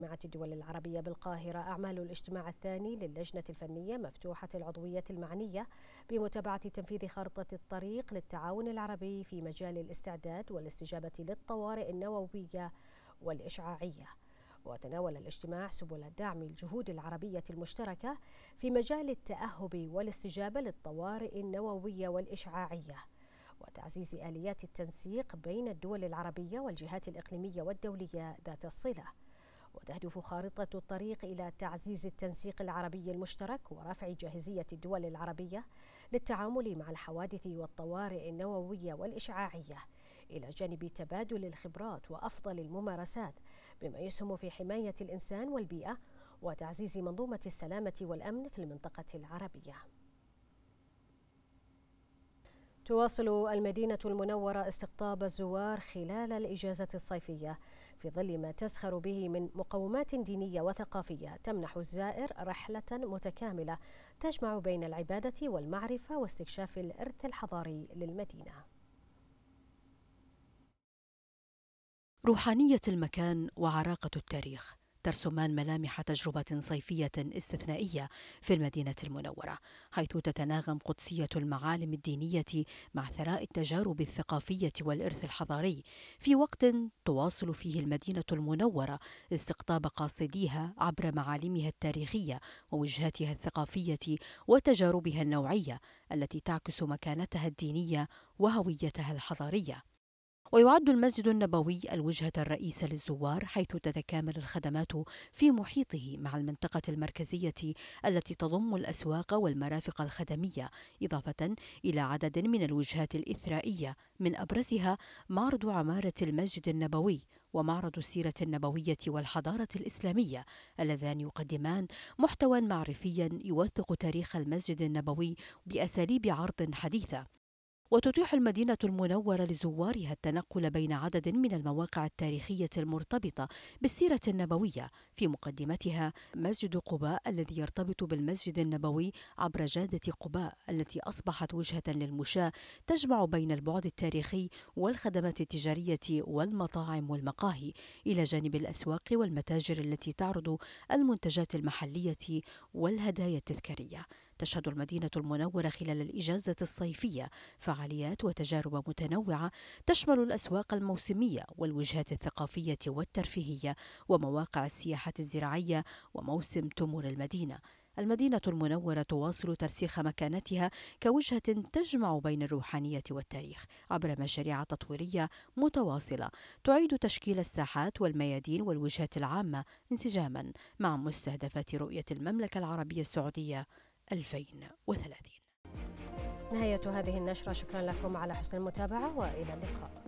جامعة الدول العربية بالقاهرة أعمال الاجتماع الثاني للجنة الفنية مفتوحة العضوية المعنية بمتابعة تنفيذ خارطة الطريق للتعاون العربي في مجال الاستعداد والاستجابة للطوارئ النووية والإشعاعية. وتناول الاجتماع سبل دعم الجهود العربية المشتركة في مجال التأهب والاستجابة للطوارئ النووية والإشعاعية، وتعزيز آليات التنسيق بين الدول العربية والجهات الإقليمية والدولية ذات الصلة. وتهدف خارطة الطريق إلى تعزيز التنسيق العربي المشترك ورفع جاهزية الدول العربية للتعامل مع الحوادث والطوارئ النووية والإشعاعية، إلى جانب تبادل الخبرات وأفضل الممارسات، بما يسهم في حماية الإنسان والبيئة وتعزيز منظومة السلامة والأمن في المنطقة العربية. تواصل المدينة المنورة استقطاب الزوار خلال الإجازة الصيفية في ظل ما تزخر به من مقومات دينية وثقافية تمنح الزائر رحلة متكاملة تجمع بين العبادة والمعرفة واستكشاف الإرث الحضاري للمدينة. روحانية المكان وعراقة التاريخ ترسمان ملامح تجربة صيفية استثنائية في المدينة المنورة، حيث تتناغم قدسية المعالم الدينية مع ثراء التجارب الثقافية والإرث الحضاري، في وقت تواصل فيه المدينة المنورة استقطاب قاصديها عبر معالمها التاريخية ووجهاتها الثقافية وتجاربها النوعية التي تعكس مكانتها الدينية وهويتها الحضارية. ويعد المسجد النبوي الوجهة الرئيسة للزوار، حيث تتكامل الخدمات في محيطه مع المنطقة المركزية التي تضم الأسواق والمرافق الخدمية، إضافة إلى عدد من الوجهات الإثرائية، من أبرزها معرض عمارة المسجد النبوي ومعرض السيرة النبوية والحضارة الإسلامية، اللذان يقدمان محتوى معرفيا يوثق تاريخ المسجد النبوي بأساليب عرض حديثة. وتتيح المدينة المنورة لزوارها التنقل بين عدد من المواقع التاريخية المرتبطة بالسيرة النبوية، في مقدمتها مسجد قباء الذي يرتبط بالمسجد النبوي عبر جادة قباء التي أصبحت وجهة للمشاة تجمع بين البعد التاريخي والخدمات التجارية والمطاعم والمقاهي، إلى جانب الأسواق والمتاجر التي تعرض المنتجات المحلية والهدايا التذكارية. تشهد المدينة المنورة خلال الإجازة الصيفية فعاليات وتجارب متنوعة تشمل الأسواق الموسمية والوجهات الثقافية والترفيهية ومواقع السياحة الزراعية وموسم تمور المدينة. المدينة المنورة تواصل ترسيخ مكانتها كوجهة تجمع بين الروحانية والتاريخ عبر مشاريع تطويرية متواصلة تعيد تشكيل الساحات والميادين والوجهات العامة انسجاما مع مستهدفات رؤية المملكة العربية السعودية 2030. نهاية هذه النشرة، شكرا لكم على حسن المتابعة وإلى اللقاء.